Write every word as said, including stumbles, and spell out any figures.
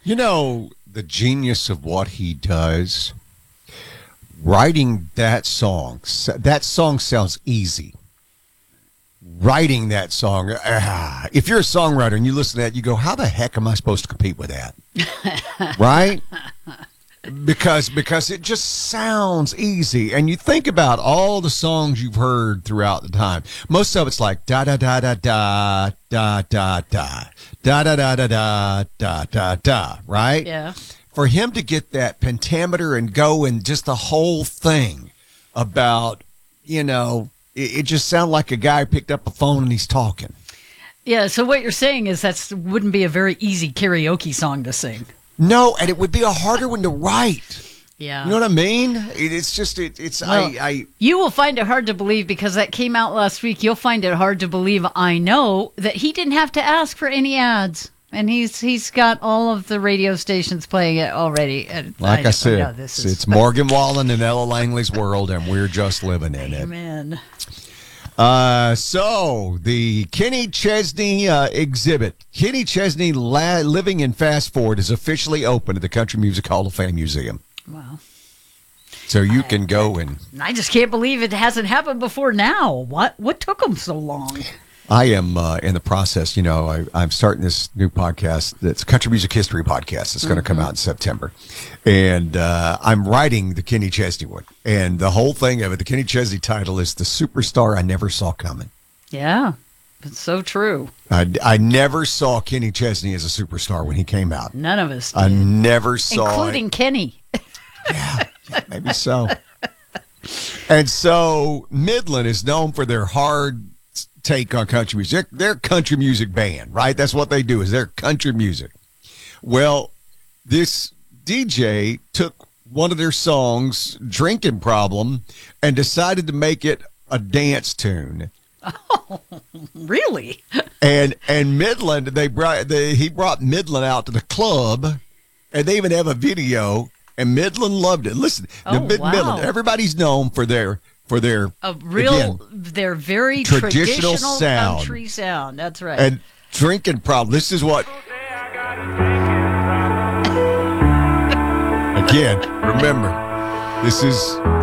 You know, the genius of what he does, writing that song, that song sounds easy. Writing that song, ah, if you're a songwriter and you listen to that, you go, how the heck am I supposed to compete with that? Right? Because because it just sounds easy. And you think about all the songs you've heard throughout the time. Most of it's like da da da da da da da da da da da da da da da da, right? Yeah. For him to get that pentameter and go and just the whole thing about, you know, it, it just sounded like a guy picked up a phone and he's talking. Yeah, so what you're saying is that wouldn't be a very easy karaoke song to sing. No, and it would be a harder one to write. Yeah. You know what I mean? It, it's just, it, it's, well, I, I. You will find it hard to believe because that came out last week. You'll find it hard to believe, I know, that he didn't have to ask for any ads. And he's he's got all of the radio stations playing it already. And like I, I said, know, this it's, is... it's Morgan Wallen and Ella Langley's world, and we're just living in it. Amen. Uh, so the Kenny Chesney uh, exhibit, Kenny Chesney La- Living in Fast Forward, is officially open at the Country Music Hall of Fame Museum. Wow. So you I, can go and... I just can't believe it hasn't happened before now. What what took them so long? I am uh, in the process, you know, I, I'm starting this new podcast. That's a country music history podcast. It's going to mm-hmm. come out in September. And uh, I'm writing the Kenny Chesney one. And the whole thing of it, the Kenny Chesney title is The Superstar I Never Saw Coming. Yeah, it's so true. I, I never saw Kenny Chesney as a superstar when he came out. None of us did. I never saw Including it. Kenny. yeah, yeah, maybe so. And so Midland is known for their hard take on country music. They're, they're a country music band, right? That's what they do, is they're country music. Well, this D J took one of their songs, Drinking Problem, and decided to make it a dance tune. Oh, really? And and Midland, they brought they, he brought Midland out to the club, and they even have a video, and Midland loved it. Listen, oh, the Mid- wow. Midland, everybody's known for their for their a real, again, their very traditional, traditional sound. country sound. That's right. And Drinking Problem. This is what. Again, remember, this is